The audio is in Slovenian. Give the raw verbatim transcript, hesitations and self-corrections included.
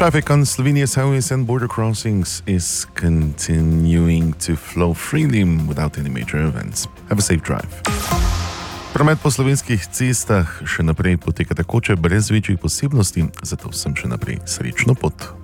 Traffic on Slovenia's highways and border crossings is continuing to flow freely without any major events. Have a safe drive. Promet po slovenskih cestah še naprej poteka tekoče, brez večjih posebnosti, zato sem še naprej srečno pot.